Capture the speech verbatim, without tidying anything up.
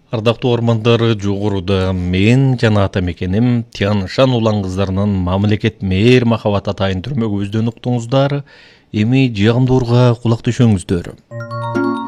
Ардактуу ормандары жогоруда мен жана ата мекеним Тянь Шань улан кыздарынын мамлекет мээр махабат атайын түрмөгүбүздөн уктуңуздар. Эми жыйгамдуу урга кулак түшөңүздөр.